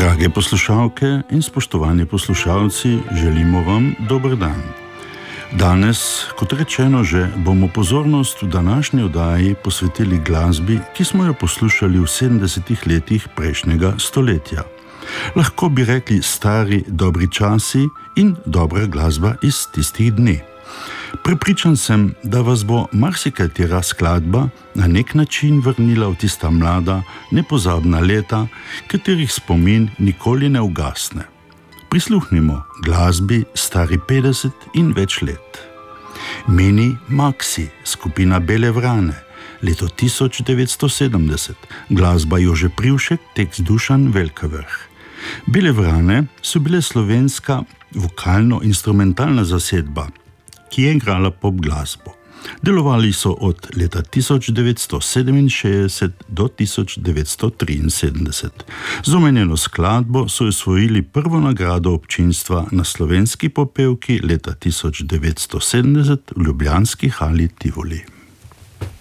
Drage poslušalke in spoštovani poslušalci, želimo vam dober dan. Danes, kot rečeno že, bomo pozornost v današnji oddaji posvetili glasbi, ki smo jo poslušali v 70. letih prejšnjega stoletja. Lahko bi rekli stari dobri časi in dobra glasba iz tistih dni. Prepričan sem, da vas bo marsikatera skladba na nek način vrnila v tista mlada, nepozabna leta, katerih spomin nikoli ne ugasne. Prisluhnimo glasbi stari 50 in več let. Mini Maxi, skupina Bele vrane, leto 1970, glasba Jože Privšek, tekst Dušan Velkavrh. Bele vrane so bile slovenska vokalno-instrumentalna zasedba, ki je igrala pop glasbo. Delovali so od leta 1967 do 1973. Z omenjeno skladbo so osvojili prvo nagrado občinstva na slovenski popevki leta 1970 v ljubljanski hali Tivoli.